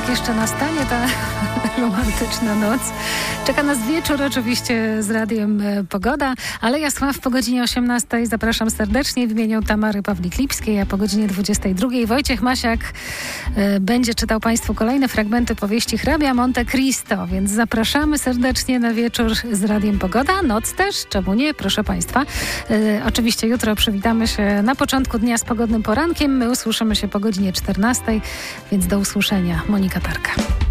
jeszcze nastanie ta romantyczna noc. Czeka nas wieczór oczywiście z Radiem Pogoda, ale ja słucham po godzinie 18. Zapraszam serdecznie w imieniu Tamary Pawlik-Lipskiej, a po godzinie 22 Wojciech Masiak będzie czytał Państwu kolejne fragmenty powieści Hrabia Monte Cristo, więc zapraszamy serdecznie na wieczór z Radiem Pogoda. Noc też, czemu nie, proszę Państwa. Oczywiście jutro przywitamy się na początku dnia z pogodnym porankiem. My usłyszymy się po godzinie 14, więc do usłyszenia. Monika Tarka.